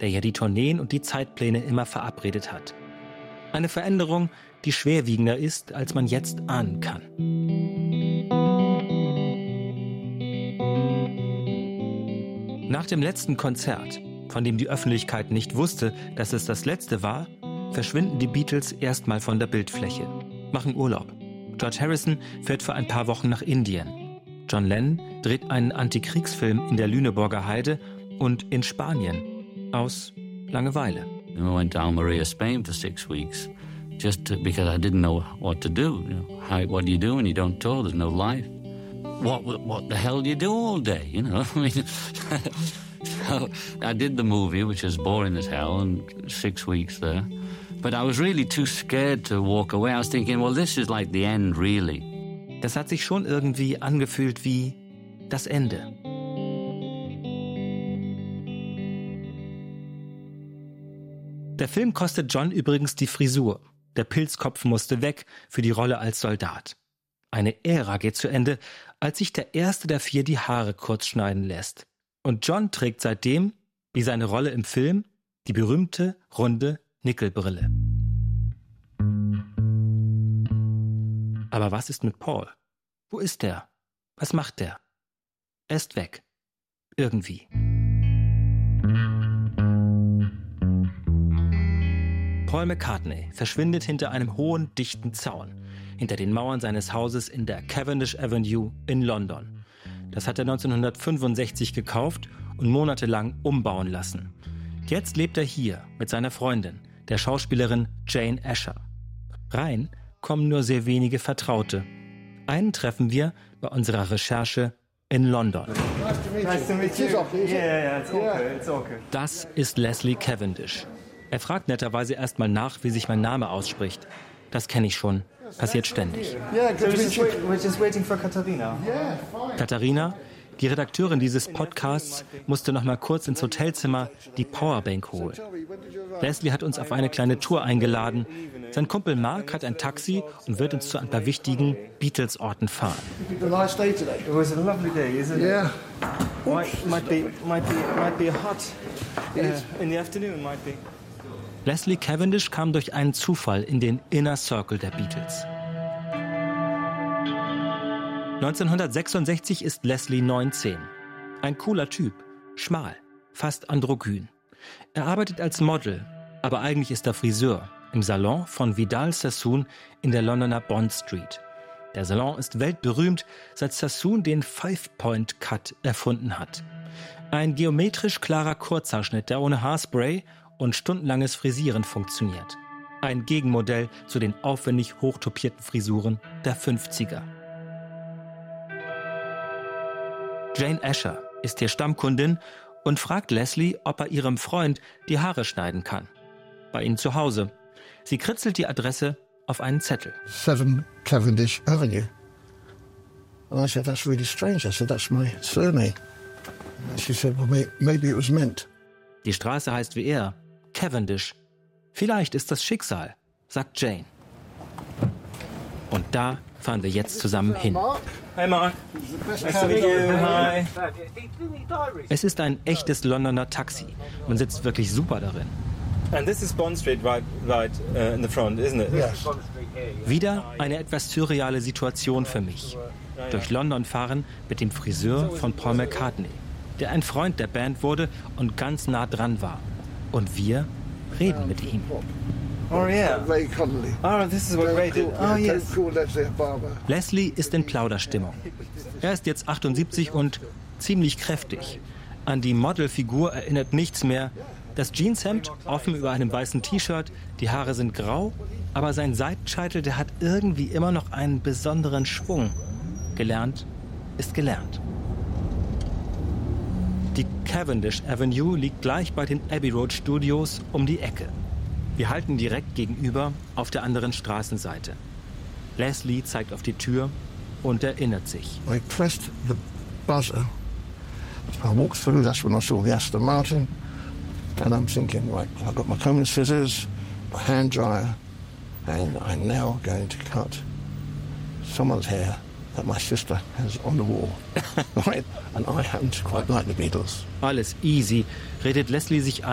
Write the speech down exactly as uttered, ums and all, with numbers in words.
der ja die Tourneen und die Zeitpläne immer verabredet hat. Eine Veränderung, die schwerwiegender ist, als man jetzt ahnen kann. Nach dem letzten Konzert, von dem die Öffentlichkeit nicht wusste, dass es das letzte war, verschwinden die Beatles erstmal von der Bildfläche, machen Urlaub. George Harrison fährt für ein paar Wochen nach Indien. John Lennon dreht einen Antikriegsfilm in der Lüneburger Heide und in Spanien aus Langeweile. I went to Almeria, Spain for six weeks, just to, because I didn't know what to do. You know, how, what do you do when you don't tour? There's no life. What what the hell do you do all day? You know, I mean, so I did the movie, which is boring as hell, and six weeks there. But I was really too scared to walk away. I was thinking, well, this is like the end, really. Das hat sich schon irgendwie angefühlt wie das Ende. Der Film kostet John übrigens die Frisur. Der Pilzkopf musste weg für die Rolle als Soldat. Eine Ära geht zu Ende, als sich der erste der vier die Haare kurz schneiden lässt. Und John trägt seitdem, wie seine Rolle im Film, die berühmte, runde Nickelbrille. Aber was ist mit Paul? Wo ist er? Was macht er? Er ist weg. Irgendwie. Paul McCartney verschwindet hinter einem hohen, dichten Zaun, hinter den Mauern seines Hauses in der Cavendish Avenue in London. Das hat er neunzehnhundertfünfundsechzig gekauft und monatelang umbauen lassen. Jetzt lebt er hier mit seiner Freundin, der Schauspielerin Jane Asher. Rein kommen nur sehr wenige Vertraute. Einen treffen wir bei unserer Recherche in London. Das ist Leslie Cavendish. Er fragt netterweise erstmal nach, wie sich mein Name ausspricht. Das kenne ich schon. Passiert ständig. Katharina, die Redakteurin dieses Podcasts, musste noch mal kurz ins Hotelzimmer die Powerbank holen. Leslie hat uns auf eine kleine Tour eingeladen. Sein Kumpel Mark hat ein Taxi und wird uns zu ein paar wichtigen Beatles-Orten fahren. Leslie Cavendish kam durch einen Zufall in den Inner Circle der Beatles. neunzehnhundertsechsundsechzig ist Leslie neunzehn. Ein cooler Typ, schmal, fast androgyn. Er arbeitet als Model, aber eigentlich ist er Friseur im Salon von Vidal Sassoon in der Londoner Bond Street. Der Salon ist weltberühmt, seit Sassoon den Five-Point-Cut erfunden hat. Ein geometrisch klarer Kurzhaarschnitt, der ohne Haarspray und stundenlanges Frisieren funktioniert. Ein Gegenmodell zu den aufwendig hochtopierten Frisuren der fünfziger. Jane Asher ist hier Stammkundin und fragt Leslie, ob er ihrem Freund die Haare schneiden kann. Bei ihnen zu Hause. Sie kritzelt die Adresse auf einen Zettel. seven Cavendish Avenue. And I said, that's really strange. I said, that's my surname. And she said, well, may- maybe it was meant. Die Straße heißt wie er, Cavendish. Vielleicht ist das Schicksal, sagt Jane. Und da fahren wir jetzt zusammen hin. Hey Mark. Nice to meet you. Hi. Es ist ein echtes Londoner Taxi. Man sitzt wirklich super darin. And this is Bond Street right, right uh, in the front, isn't it? Yes. Wieder eine etwas surreale Situation für mich. Durch London fahren mit dem Friseur von Paul McCartney, der ein Freund der Band wurde und ganz nah dran war. Und wir reden mit ihm. Oh yeah. Ray Connolly. Oh, this is what Ray did. Oh yes. Don't call Leslie a barber. Leslie ist in Plauderstimmung. Er ist jetzt achtundsiebzig und ziemlich kräftig. An die Modelfigur erinnert nichts mehr. Das Jeanshemd offen über einem weißen T-Shirt, die Haare sind grau, aber sein Seitenscheitel, der hat irgendwie immer noch einen besonderen Schwung. Gelernt ist gelernt. Die Cavendish Avenue liegt gleich bei den Abbey Road Studios um die Ecke. Wir halten direkt gegenüber auf der anderen Straßenseite. Leslie zeigt auf die Tür und erinnert sich. I pressed the buzzer. I walked through, that's when I saw the Aston Martin. And I'm thinking, right, I've got my comb and scissors, my hand dryer, and I'm now going to cut someone's hair that my sister has on the wall. Right? And I happen to quite like the Beatles. Alles easy, redet Leslie sich ein.